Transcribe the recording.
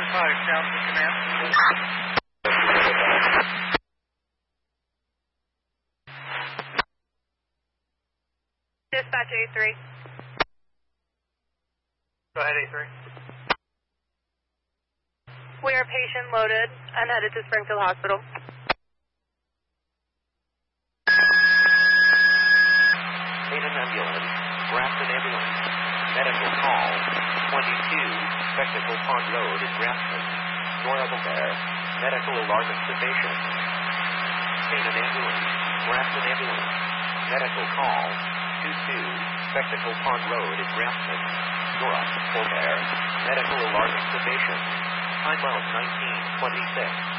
Sounds the command. Dispatch A3. Go ahead, A3. We are patient loaded and headed to Springfield Hospital. Hayden ambulance, Grafton ambulance, medical call, 22, Spectacle Pond Road in Grafton, Nora Bear, medical alarmist station. Hayden ambulance, Grafton ambulance, medical call, 22, Spectacle Pond Road in Grafton, Nora Bear, medical alarmist station. Time out 1926.